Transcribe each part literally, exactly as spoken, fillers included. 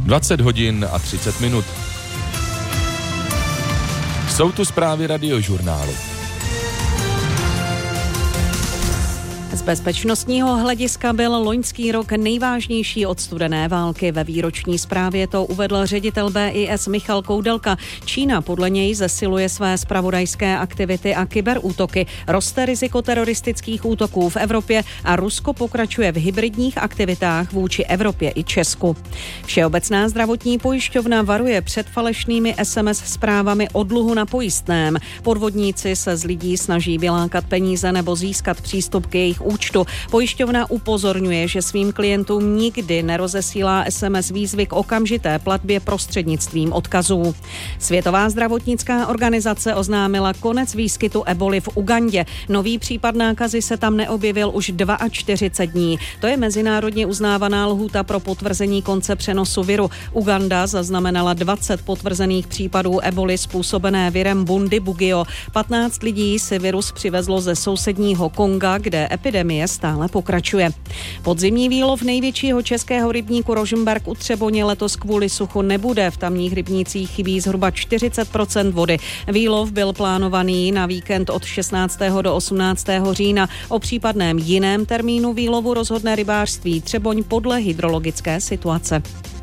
dvacet hodin a třicet minut. Jsou tu zprávy Radiožurnálu. Z bezpečnostního hlediska byl loňský rok nejvážnější od studené války. Ve výroční zprávě to uvedl ředitel B I S Michal Koudelka. Čína podle něj zesiluje své zpravodajské aktivity a kyberútoky. Roste riziko teroristických útoků v Evropě a Rusko pokračuje v hybridních aktivitách vůči Evropě i Česku. Všeobecná zdravotní pojišťovna varuje před falešnými es em es zprávami o dluhu na pojistném. Podvodníci se z lidí snaží vylákat peníze nebo získat přístup k jejich účtu. Pojišťovna upozorňuje, že svým klientům nikdy nerozesílá es em es výzvy k okamžité platbě prostřednictvím odkazů. Světová zdravotnická organizace oznámila konec výskytu eboli v Ugandě. Nový případ nákazy se tam neobjevil už čtyřicet dva dní. To je mezinárodně uznávaná lhůta pro potvrzení konce přenosu viru. Uganda zaznamenala dvacet potvrzených případů eboli způsobené virem Bundibugyo. patnáct lidí si virus přivezlo ze sousedního Konga, kde epidemie stále pokračuje. Podzimní výlov největšího českého rybníku Rožmberk u Třeboně letos kvůli suchu nebude. V tamních rybnících chybí zhruba čtyřicet procent vody. Výlov byl plánovaný na víkend od šestnáctého do osmnáctého října. O případném jiném termínu výlovu rozhodne rybářství Třeboň podle hydrologické situace.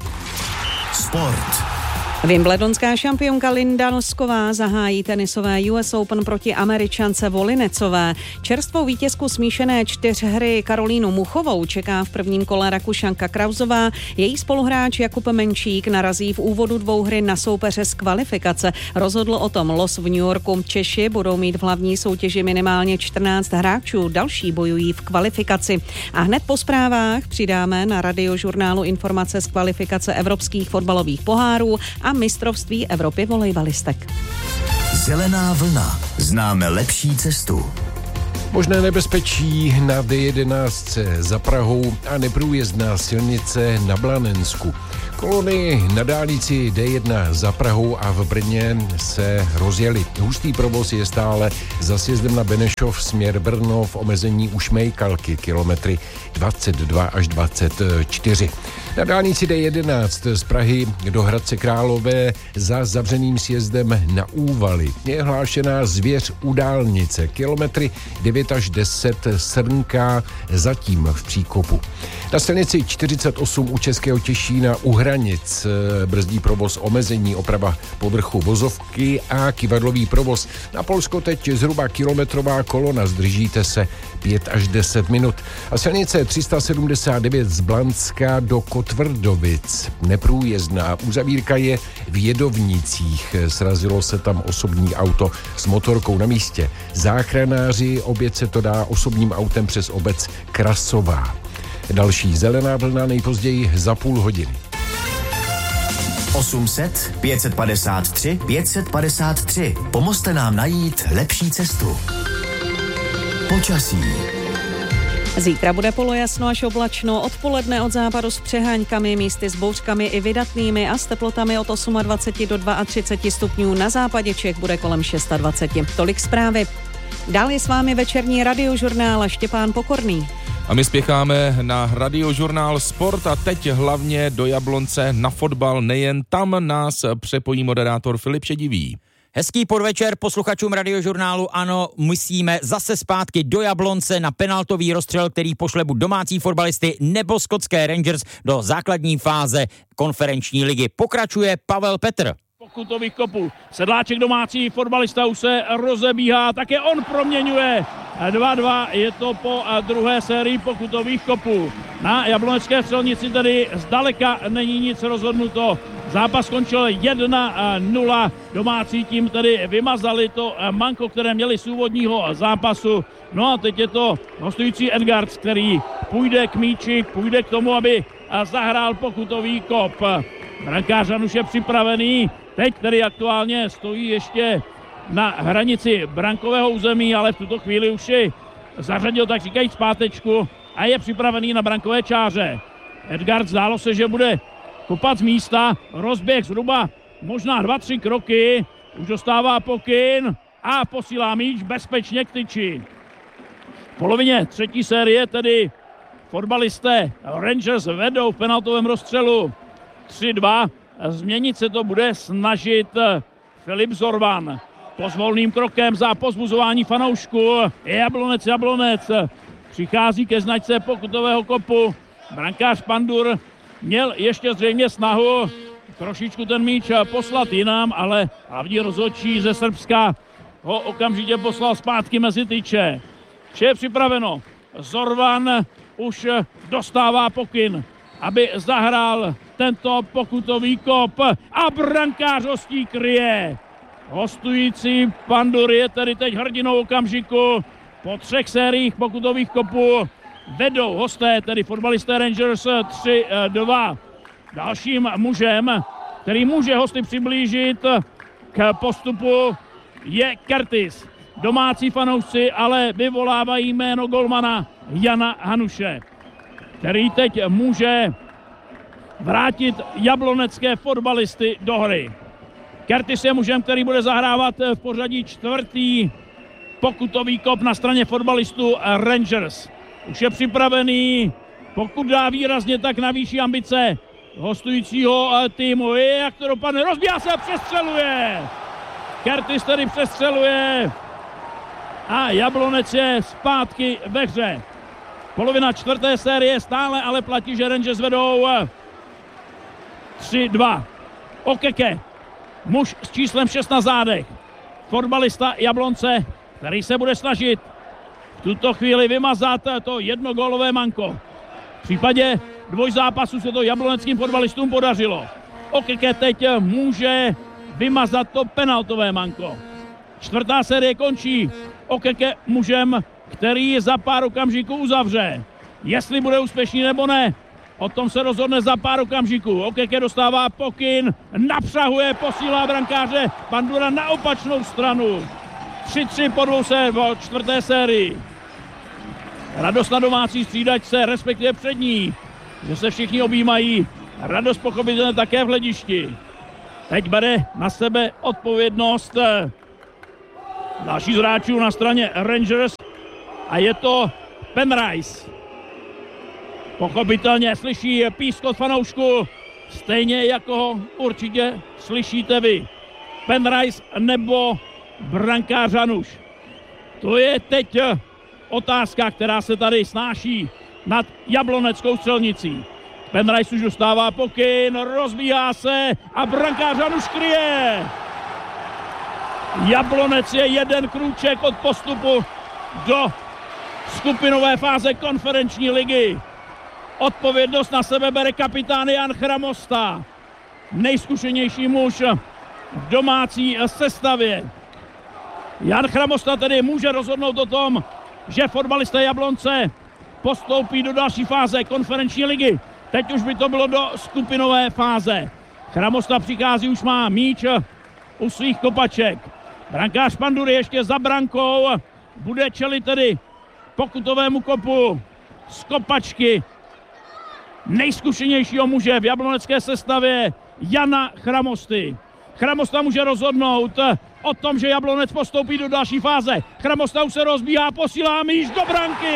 Sport. Wimbledonská šampionka Linda Nosková zahájí tenisové U S Open proti Američance Volinecové. Čerstvou vítězku smíšené čtyřhry Karolínu Muchovou čeká v prvním kole Rakušanka Krausová. Její spoluhráč Jakub Menčík narazí v úvodu dvouhry na soupeře z kvalifikace. Rozhodl o tom los v New Yorku. Češi budou mít v hlavní soutěži minimálně čtrnáct hráčů, další bojují v kvalifikaci. A hned po zprávách přidáme na Radiožurnálu informace z kvalifikace evropských fotbalových pohárů a mistrovství Evropy volejbalistek. Zelená vlna. Známe lepší cestu. Možné nebezpečí na D jedenáct za Prahou a neprůjezdná silnice na Blanensku. Kolony na dálnici D jedna za Prahou a v Brně se rozjeli. Hustý provoz je stále za sjezdem na Benešov směr Brno v omezení u Šmejkalky, kilometry dvacet dva až dvacet čtyři. Na dálnici D jedenáct z Prahy do Hradce Králové za zavřeným sjezdem na Úvaly je hlášená zvěř u dálnice, kilometry devět až deset Srnka, zatím v příkopu. Na silnici čtyřicet osm u Českého Těšína u Hranic brzdí provoz omezení, oprava povrchu vozovky a kyvadlový provoz. Na Polsko teď zhruba kilometrová kolona, zdržíte se pět až deset minut. A silnice tři sta sedmdesát devět z Blanska do Kotvrdovic neprůjezdná. Uzavírka je v Jedovnicích. Srazilo se tam osobní auto s motorkou na místě. Záchranáři, oběť se to dá osobním autem přes obec Krasová. Další zelená vlna nejpozději za půl hodiny. osm set pět set padesát tři pět set padesát tři. Pomozte nám najít lepší cestu. Počasí. Zítra bude polojasno až oblačno, odpoledne od západu s přeháňkami, místy s bouřkami i vydatnými a s teplotami od dvacet osm do třicet dva stupňů. Na západě Čech bude kolem dvacet šest. Tolik zprávy. Dál je s vámi večerní Radiožurnál a Štěpán Pokorný. A my spěcháme na Radiožurnál Sport a teď hlavně do Jablonce na fotbal. Nejen tam nás přepojí moderátor Filip Šedivý. Hezký podvečer posluchačům Radiožurnálu. Ano, musíme zase zpátky do Jablonce na penaltový rozstřel, který pošle buď domácí fotbalisty nebo skotské Rangers do základní fáze konferenční ligy. Pokračuje Pavel Petr. Pokutových kopů. Sedláček domácí fotbalista už se rozebíhá, také on proměňuje. dva dva je to po druhé sérii pokutových kopů. Na jablonecké střelnici tedy zdaleka není nic rozhodnuto. Zápas skončil jedna nula. Domácí tím tedy vymazali to manko, které měli z úvodního zápasu. No a teď je to hostující Edgards, který půjde k míči, půjde k tomu, aby zahrál pokutový kop. Brankář už je připravený. Teď tedy aktuálně stojí ještě na hranici brankového území, ale v tuto chvíli už si zařadil, tak říkajíc, zpátečku a je připravený na brankové čáře. Edgard zdálo se, že bude kopat z místa, rozběh zhruba možná dva, tři kroky, už dostává pokyn a posílá míč bezpečně k tyči. V polovině třetí série tedy fotbalisté Rangers vedou v penaltovém rozstřelu tři dva. Změnit se to bude snažit Filip Zorvan. Pozvolným krokem za pozbuzování fanoušků. Jablonec, Jablonec. Přichází ke značce pokutového kopu. Brankář Pandur měl ještě zřejmě snahu trošičku ten míč poslat jinam, ale hlavní rozhodčí ze Srbska ho okamžitě poslal zpátky mezi tyče. Vše je připraveno. Zorvan už dostává pokyn, aby zahrál tento pokutový kop a brankář hostí kryje. Hostující Pandur je tedy teď hrdinou okamžiku. Po třech sériích pokutových kopů vedou hosté, tedy fotbalisté Rangers tři dva. Dalším mužem, který může hosty přiblížit k postupu, je Curtis. Domácí fanoušci ale vyvolávají jméno golmana Jana Hanuše, který teď může vrátit jablonecké fotbalisty do hry. Curtis je mužem, který bude zahrávat v pořadí čtvrtý pokutový kop na straně fotbalistů Rangers. Už je připravený, pokud dá výrazně, tak navýší ambice hostujícího týmu. Je, jak to dopadne, rozbíhá se a přestřeluje. Curtis tedy přestřeluje a Jablonec je zpátky ve hře. Polovina čtvrté série stále ale platí, že Rangers vedou tři dva. Okeke, muž s číslem šest na zádech. Fotbalista Jablonce, který se bude snažit v tuto chvíli vymazat to jednogólové manko. V případě dvojzápasu se to jabloneckým fotbalistům podařilo. Okeke teď může vymazat to penaltové manko. Čtvrtá série končí. Okeke mužem, který za pár okamžiků uzavře. Jestli bude úspěšný nebo ne, o tom se rozhodne za pár okamžiků. Okeke dostává pokyn, napřahuje, posílá brankáře Pandura na opačnou stranu. tři tři po dvou sérii, po čtvrté sérii. Radost na domácí střídačce, respektive před ní, že se všichni objímají. Radost pochopitelně také v hledišti. Teď bere na sebe odpovědnost další z hráčů na straně Rangers a je to Penrice. Pochopitelně slyší pískot fanoušku, stejně jako ho určitě slyšíte vy. Penrice nebo brankář Hanuš. To je teď otázka, která se tady snáší nad jabloneckou střelnicí. Penrice už dostává pokyn, rozbíhá se a brankář Hanuš kryje. Jablonec je jeden krůček od postupu do skupinové fáze konferenční ligy. Odpovědnost na sebe bere kapitán Jan Chramosta. Nejzkušenější muž v domácí sestavě. Jan Chramosta tedy může rozhodnout o tom, že fotbalisté Jablonce postoupí do další fáze konferenční ligy. Teď už by to bylo do skupinové fáze. Chramosta přichází, už má míč u svých kopaček. Brankář Pandury ještě za brankou. Bude čelit tedy pokutovému kopu z kopačky nejzkušenějšího muže v jablonecké sestavě Jana Chramosty. Chramosta může rozhodnout o tom, že Jablonec postoupí do další fáze. Chramosta už se rozbíhá, posílá míč do branky.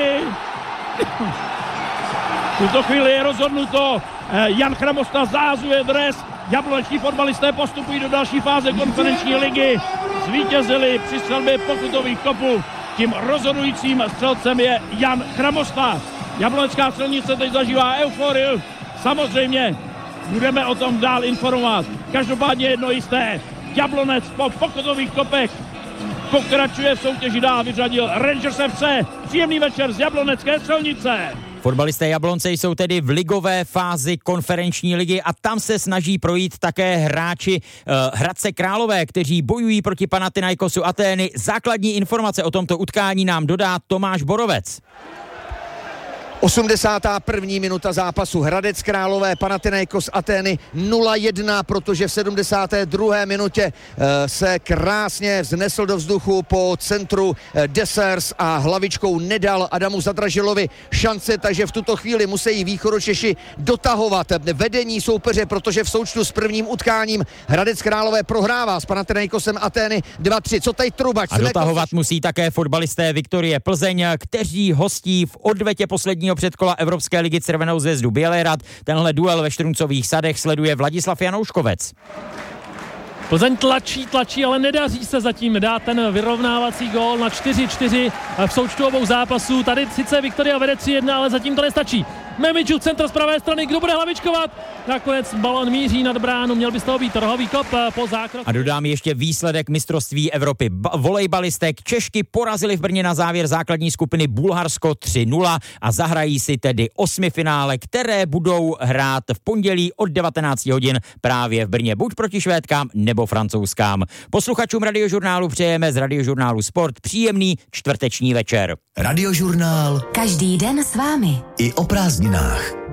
V tuto chvíli je rozhodnuto. Jan Chramosta zahazuje dres. Jabloneční fotbalisté postupují do další fáze konferenční ligy. Zvítězili při střelbě pokutových kopů. Tím rozhodujícím střelcem je Jan Chramosta. Jablonecká střelnice teď zažívá euforii. Samozřejmě budeme o tom dál informovat. Každopádně jedno jisté. Jablonec po pokutových kopech pokračuje v soutěži dál, vyřadil Rangers F C. Příjemný večer z jablonecké střelnice. Fotbalisté Jablonce jsou tedy v ligové fázi konferenční ligy a tam se snaží projít také hráči uh, Hradce Králové, kteří bojují proti Panathinaikosu Atény. Základní informace o tomto utkání nám dodá Tomáš Borovec. osmdesátá první minuta zápasu. Hradec Králové, Panathinaikos Atény nula jedna, protože v sedmdesáté druhé minutě se krásně vznesl do vzduchu po centru Desers a hlavičkou nedal Adamu Zadražilovi šance, takže v tuto chvíli musí východočeši dotahovat vedení soupeře, protože v součtu s prvním utkáním Hradec Králové prohrává s Panathinaikosem Atény dva tři. Co tady Trubač? A dotahovat musí také fotbalisté Viktorie Plzeň, kteří hostí v odvetě poslední posledního předkola Evropské ligy Crvenou zvezdu Bělehrad. Tenhle duel ve Štruncových sadech sleduje Vladislav Janouškovec. Plzeň tlačí, tlačí, ale nedaří se zatím dát ten vyrovnávací gól na čtyři čtyři v součtu obou zápasů. Tady sice Viktoria vede tři jedna, ale zatím to nestačí. Memičuk, centr z pravé strany, kdo bude hlavičkovat? Nakonec balon míří nad bránu, měl by z toho být rohový kop po zákroku. A dodám ještě výsledek mistrovství Evropy ba- volejbalistek. Češky porazili v Brně na závěr základní skupiny Bulharsko tři nula a zahrají si tedy osmifinále, které budou hrát v pondělí od devatenáct hodin právě v Brně, buď proti Švédkám nebo Francouzskám. Posluchačům Radiožurnálu přejeme z Radiožurnálu Sport příjemný čtvrteční večer. Radiožurnál. Každý den s vámi. I o prázdninách.